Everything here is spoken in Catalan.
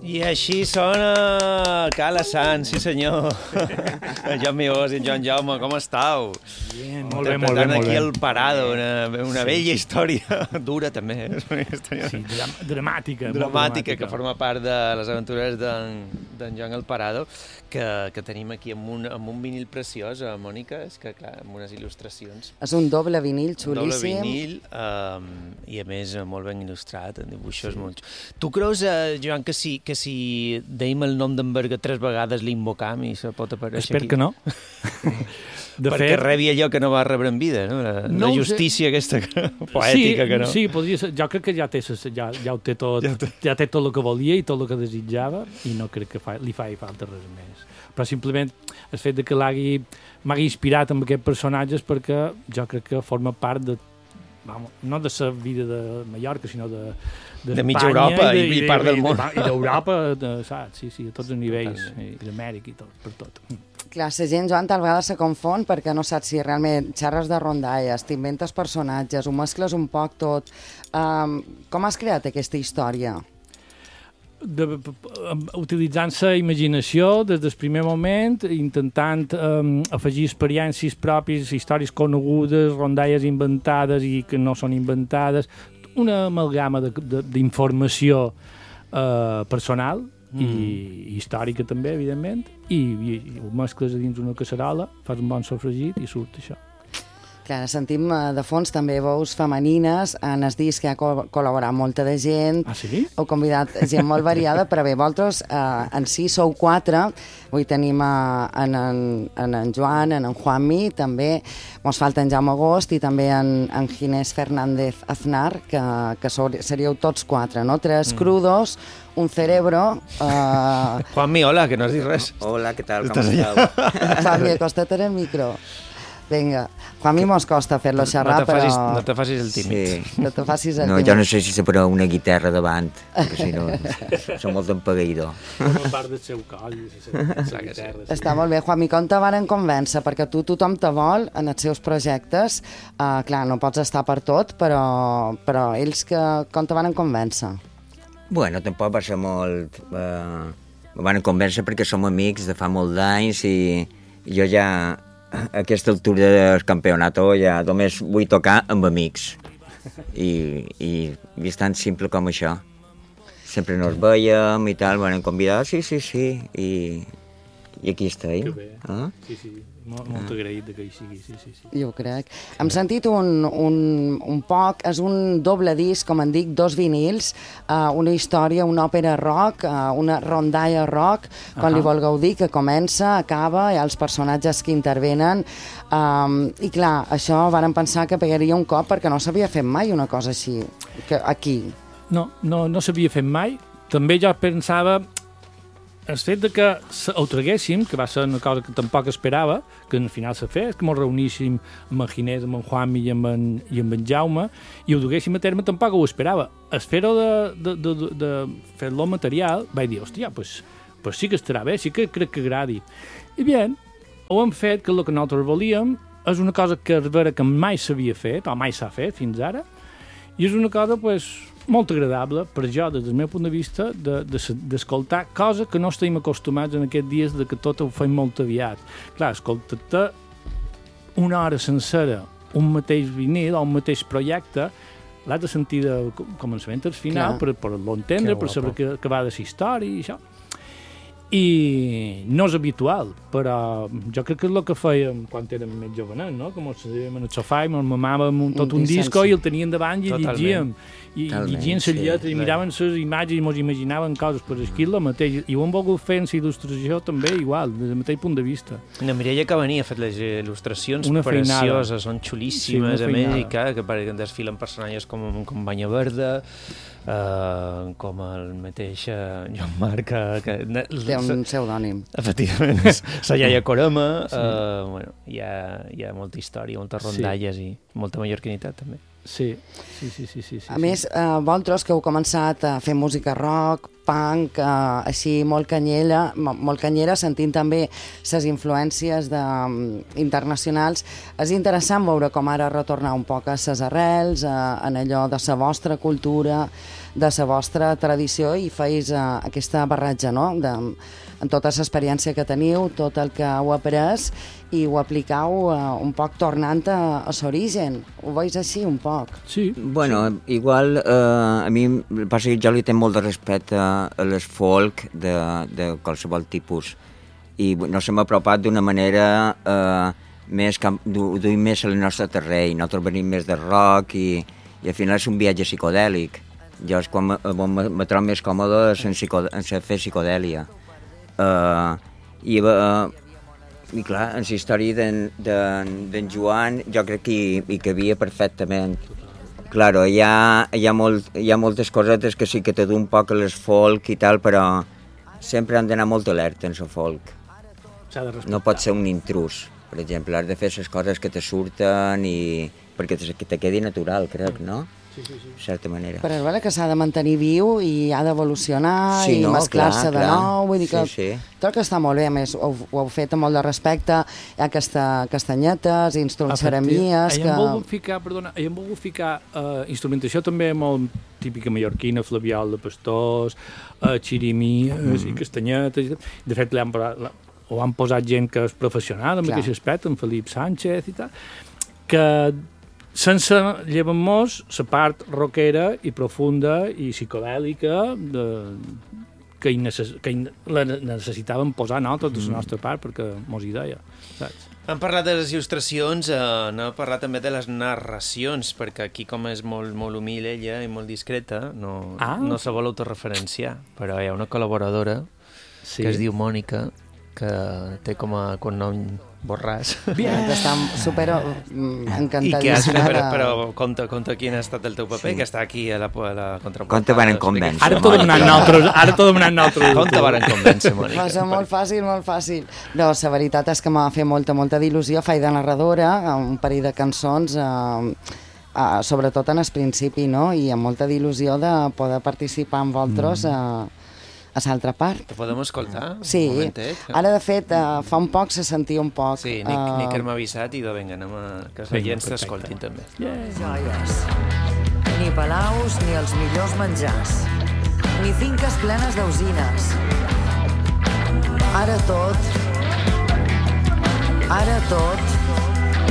I així sona Cala Sant, sí senyor. En Joan Migós i en Joan Jaume, com estàu? Bien, Interpretant aquí el Parado, una bella història, dura també. Sí, dramàtica. Dramàtica, que forma part de les aventures d'en Joan el Parado, que tenim aquí amb un vinil preciós, Mònica, és que clar, amb unes il·lustracions. És un doble vinil xulíssim. Doble vinil, i a més molt ben il·lustrat, en dibuixos molt... Tu creus, Joan, que si deim el nom d'en Berga 3 vegades l'invocam i se pot aparèixer aquí? Espero que no. Perquè rebi allò que no va rebre en vida, no? La justícia aquesta poètica que no. Sí, podria ser. Jo crec que ja ho té tot, ja té tot el que volia i tot el que desitjava i no crec que li faci falta res més. Però simplement el fet que m'hagi inspirat amb aquests personatges perquè jo crec que forma part de, no de la vida de Mallorca, sinó de mitja Europa i part del món. I d'Europa, saps? Sí, a tots els nivells, i d'Amèrica i tot, per tot. Clar, la gent, Joan, tal vegada se confon perquè no saps si realment xerres de rondalles, t'inventes personatges, ho mescles un poc tot. Com has creat aquesta història? Utilitzant la imaginació des del primer moment, intentant afegir experiències pròpies, històries conegudes, rondalles inventades i que no són inventades, una amalgama d'informació personal i històrica també, evidentment, i ho mescles a dins una casserola, fas un bon sofregit i surt això. Clar, sentim de fons també veus femenines, en el disc que ha col·laborat molta de gent. Ah, sí? Heu convidat gent molt variada, però bé, vosaltres en si sou 4, avui tenim en Joan, en Juanmi, també mos falta en Jaume Agost i també en Ginés Fernández Aznar, que seríeu tots 4, no? 3 crudos, un cerebro... Juanmi, hola, que no has dit res. Hola, què tal, com esteu? Juanmi, acosta't al micro. Vinga, Juanmi mos costa fer-lo xerrar, però... No te facis el tímid. Sí. No te facis el tímid. Jo no sé si se posarà una guitarra davant, perquè si no, som molt empagueïdor. Forma part del seu coll, la guitarra. Està molt bé, Juanmi, com te varen convèncer? Perquè tothom te vol en els seus projectes. Clar, no pots estar per tot, però ells com te varen convèncer? Bueno, tampoc va ser molt... Me van convèncer perquè som amics de fa molt d'anys i jo ja... A aquesta altura del campionat ja només vull tocar amb amics i és tan simple com això. Sempre nos veiem i tal, m'han convidat, sí, i aquí estem. Que bé, sí, molt agraït que hi sigui, sí. Jo crec. Hem sentit un poc, és un doble disc, com en dic, 2 vinils, una història, una òpera rock, una rondalla rock, quan li vulgueu dir, que comença, acaba, hi ha els personatges que intervenen, i clar, això vàrem pensar que pegaria un cop perquè no s'havia fet mai una cosa així, aquí. No s'havia fet mai. També jo pensava... El fet que ho traguéssim, que va ser una cosa que tampoc esperava, que al final s'ha fet, que ens reuníssim amb en Ginés, amb en Juanmi i amb en Jaume, i ho duguéssim a terme tampoc ho esperava. El fer-ho de fer-lo material, vaig dir, hòstia, pues sí que estarà bé, sí que crec que agradi. I bé, ho hem fet, que el que nosaltres volíem és una cosa que és vera que mai s'havia fet, o mai s'ha fet fins ara, i és una cosa, molt agradable per jo, des del meu punt de vista, d'escoltar coses que no estem acostumats en aquests dies de que tot ho fem molt aviat. Clar, escoltar-te una hora sencera un mateix vinil o un mateix projecte, l'has de sentir de començament al final, per l'entendre, per saber que va de la història i això. I no és habitual, però jo crec que és el que fèiem quan érem més jovenets, no? Que ens sedíem en el sofà i ens mamàvem tot un disco i el teníem davant i llegíem. I llegien les lletres i miraven les imatges i ens imaginaven coses, per aquí el mateix. I ho hem volgut fer en la il·lustració també igual, des del mateix punt de vista. La Mireia Cavaní ha fet les il·lustracions precioses, són xulíssimes, a més, i que desfilen personatges com Banya Verda, com el mateix Joan Marc, que té un pseudònim. Efectivament, la iaia Corama, hi ha molta història, moltes rondalles i molta mallorquinitat també. Sí. A més, vosaltres que heu començat a fer música rock, punk, així molt canyera, sentint també les influències internacionals, és interessant veure com ara retornar un poc a les arrels, en allò de la vostra cultura, de la vostra tradició i feis aquesta barratge, no?, en tota l'experiència que teniu, tot el que heu après i ho aplicau un poc tornant a l'origen. Ho veus així, un poc? Sí. Bueno, igual a mi passa que jo li tenc molt de respecte a les folk de qualsevol tipus i no se m'ha apropat d'una manera duim més al nostre terreny. Nosaltres venim més de rock i al final és un viatge psicodèlic. Jo és quan me trobo més còmode en fer psicodèlia. I clar, en la història d'en Joan jo crec que hi cabia perfectament. Claro, hi ha moltes cosetes que sí que te du un poc a les folk i tal, però sempre han d'anar molt alerta en la folk. No pot ser un intrus, per exemple, has de fer les coses que te surten i perquè te quedi natural, crec, no? Sí. De certa manera. Però és vera que s'ha de mantenir viu i ha d'evolucionar i mesclar-se de nou, vull dir que tot que està molt bé, a més ho heu fet amb molt de respecte, hi ha castanyetes, instruments-ceramies... Hi hem volgut ficar instrumentació també molt típica mallorquina, flabiol de pastors, xirimies i castanyetes, de fet ho han posat gent que és professional en aquest aspecte, en Felip Sánchez i tal, que sense llevar-nos la part rockera i profunda i psicodèlica que la necessitàvem posar nosaltres de la nostra part perquè mos hi deia, saps? Hem parlat de les il·lustracions, n'hem parlat també de les narracions, perquè aquí com és molt humil ella i molt discreta, no se vol autoreferenciar, però hi ha una col·laboradora que es diu Mònica, que té com a cognom Borràs. Està super encantadíssima. I què has fet? Però conta quin ha estat el teu paper, que està aquí a la contraportada. Com te van convèncer? Ara t'ho demanat nosaltres. Com te van convèncer, Mònica? Va ser molt fàcil. No, la veritat és que m'ha fet molta d'il·lusió. Faig de narradora, un parell de cançons, sobretot en el principi, no? I amb molta d'il·lusió de poder participar amb vosaltres a l'altra part. Te podem escoltar? Sí. Ara, de fet, fa un poc se sentia un poc... Sí, Níker m'ha avisat i vinga, anem que la gent t'escoltin també. Joies. Ni palaus ni els millors menjars. Ni finques plenes d'usines. Ara tot